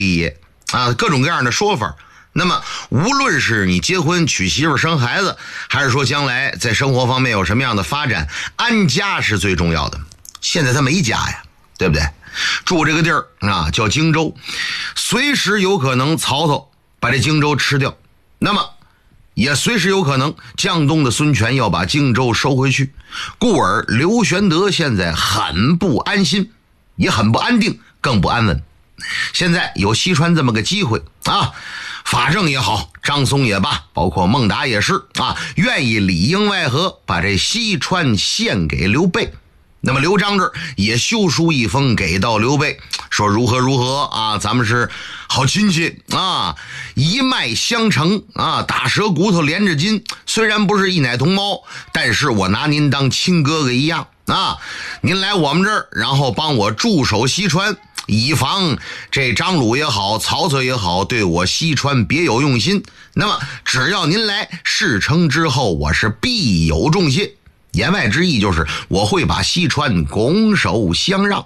业啊，各种各样的说法。那么无论是你结婚娶媳妇生孩子，还是说将来在生活方面有什么样的发展，安家是最重要的。现在他没家呀，对不对？住这个地儿啊叫荆州，随时有可能曹操把这荆州吃掉，那么也随时有可能江东的孙权要把荆州收回去，故而刘玄德现在很不安心，也很不安定，更不安稳。现在有西川这么个机会啊，法正也好，张松也罢，包括孟达也是啊，愿意里应外合把这西川献给刘备。那么刘璋这儿也修书一封给到刘备，说如何如何啊，咱们是好亲戚啊，一脉相承啊，打折骨头连着筋，虽然不是一奶同胞，但是我拿您当亲哥哥一样啊，您来我们这儿，然后帮我驻守西川，以防这张鲁也好，曹操也好，对我西川别有用心。那么只要您来，事成之后我是必有重谢。言外之意就是我会把西川拱手相让。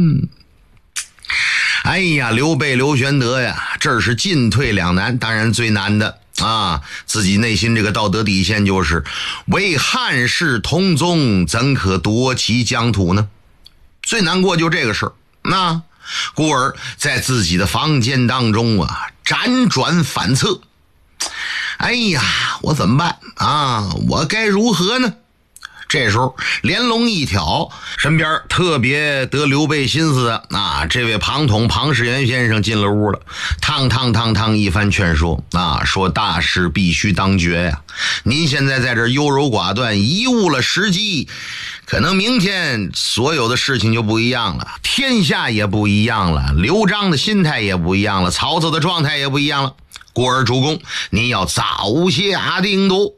哎呀，刘备刘玄德呀，这是进退两难。当然最难的啊，自己内心这个道德底线就是为汉室同宗，怎可夺其疆土呢？最难过就这个事儿。那故而在自己的房间当中啊，辗转反侧。哎呀，我怎么办啊？我该如何呢？这时候连龙一挑，身边特别得刘备心思的啊，这位庞统庞士元先生进了屋了，汤一番劝说啊，说大事必须当决呀，您现在在这优柔寡断，贻误了时机，可能明天所有的事情就不一样了，天下也不一样了，刘璋的心态也不一样了，曹操的状态也不一样了，故而主公您要早下定夺。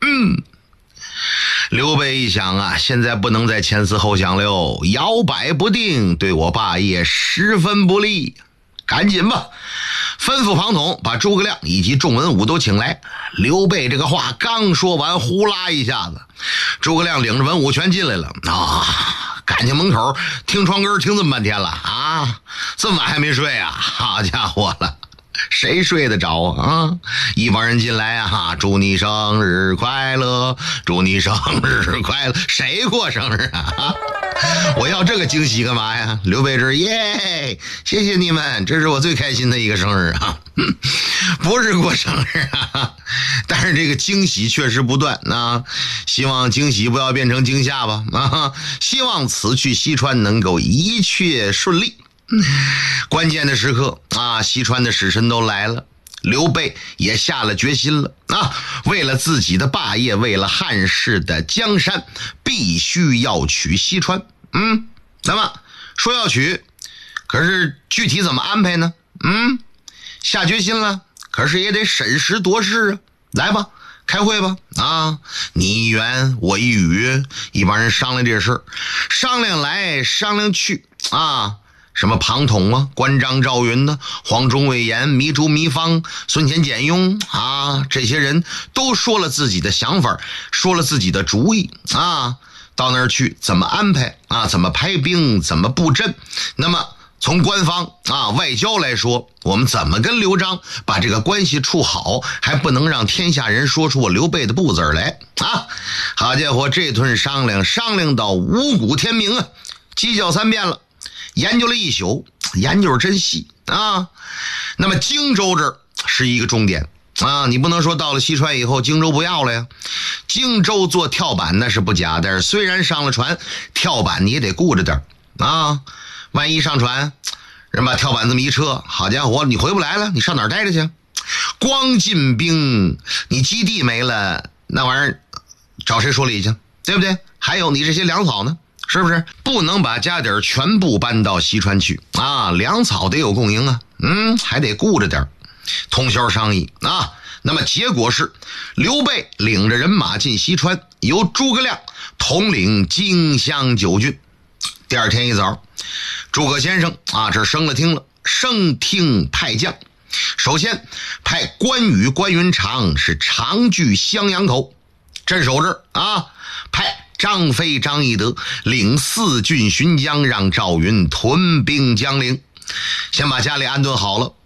刘备一想啊，现在不能再前思后想了，摇摆不定，对我霸业十分不利，赶紧吧，吩咐庞统把诸葛亮以及众文武都请来。刘备这个话刚说完，呼啦一下子，诸葛亮领着文武全进来了啊！感情门口听窗根听这么半天了啊，这么晚还没睡啊？好家伙了，谁睡得着啊？一帮人进来啊，祝你生日快乐，祝你生日快乐，谁过生日啊？我要这个惊喜干嘛呀？刘备这耶，谢谢你们，这是我最开心的一个生日啊！不是过生日啊，但是这个惊喜确实不断啊！希望惊喜不要变成惊吓吧啊！希望此去西川能够一切顺利。关键的时刻啊，西川的使臣都来了，刘备也下了决心了啊！为了自己的霸业，为了汉室的江山，必须要取西川。那么说要取，可是具体怎么安排呢？下决心了，可是也得审时度势啊！来吧，开会吧啊！你一言我一语，一帮人商量这事，商量来商量去啊！什么庞统啊，关张赵云呢，黄忠魏延，糜竺糜芳，孙乾简雍啊，这些人都说了自己的想法，说了自己的主意啊，到那儿去怎么安排啊，怎么排兵，怎么布阵。那么从官方啊外交来说，我们怎么跟刘璋把这个关系处好，还不能让天下人说出我刘备的不字来啊！好家伙，这顿商量到五谷天明啊，鸡叫三遍了，研究了一宿，研究真细啊。那么荆州这儿是一个重点啊，你不能说到了西川以后荆州不要了呀。荆州做跳板那是不假，但是虽然上了船，跳板你也得顾着点啊，万一上船人把跳板这么一撤，好家伙，你回不来了，你上哪儿待着去？光进兵，你基地没了，那玩意儿找谁说理去？对不对？还有你这些粮草呢，是不是不能把家底儿全部搬到西川去啊？粮草得有供应啊，还得顾着点。通宵商议啊，那么结果是刘备领着人马进西川，由诸葛亮统领荆襄9郡。第二天一早，诸葛先生啊，这升了厅了，升厅派将，首先派关羽关云长是长据襄阳口镇守这儿啊，派张飞张翼德领4郡巡江，让赵云屯兵江陵，先把家里安顿好了